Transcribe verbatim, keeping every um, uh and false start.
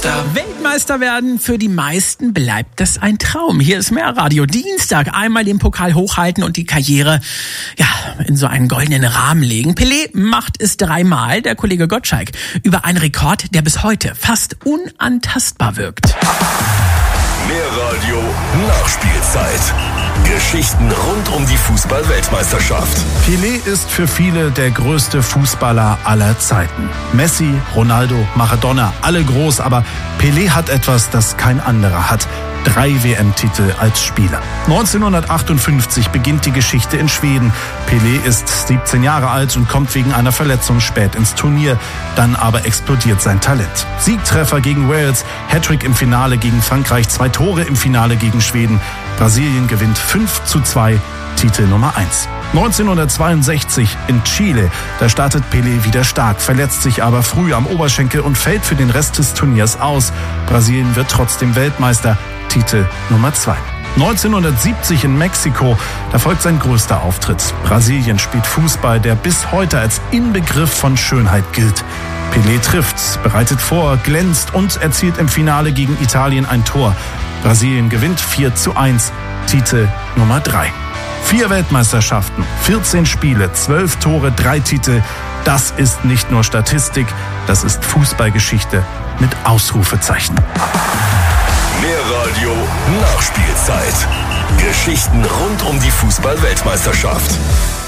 Weltmeister. Weltmeister werden, für die meisten bleibt das ein Traum. Hier ist Mehrradio. Dienstag einmal den Pokal hochhalten und die Karriere ja in so einen goldenen Rahmen legen. Pelé macht es dreimal, der Kollege Gottschalk, über einen Rekord, der bis heute fast unantastbar wirkt. Mehrradio Nachspielzeit. Geschichten rund um die Fußball-Weltmeisterschaft. Pelé ist für viele der größte Fußballer aller Zeiten. Messi, Ronaldo, Maradona, alle groß, aber Pelé hat etwas, das kein anderer hat. Drei W M-Titel als Spieler. neunzehnhundertachtundfünfzig beginnt die Geschichte in Schweden. Pelé ist siebzehn Jahre alt und kommt wegen einer Verletzung spät ins Turnier. Dann aber explodiert sein Talent. Siegtreffer gegen Wales, Hattrick im Finale gegen Frankreich, zwei Tore im Finale gegen Schweden. Brasilien gewinnt fünf zu zwei, Titel Nummer eins. neunzehnhundertzweiundsechzig in Chile, da startet Pelé wieder stark, verletzt sich aber früh am Oberschenkel und fällt für den Rest des Turniers aus. Brasilien wird trotzdem Weltmeister, Titel Nummer zwei. neunzehnhundertsiebzig in Mexiko, da folgt sein größter Auftritt. Brasilien spielt Fußball, der bis heute als Inbegriff von Schönheit gilt. Pelé trifft, bereitet vor, glänzt und erzielt im Finale gegen Italien ein Tor. Brasilien gewinnt vier zu eins, Titel Nummer drei. Vier Weltmeisterschaften, vierzehn Spiele, zwölf Tore, drei Titel. Das ist nicht nur Statistik, das ist Fußballgeschichte mit Ausrufezeichen. Mehrradio Nachspielzeit. Geschichten rund um die Fußball-Weltmeisterschaft.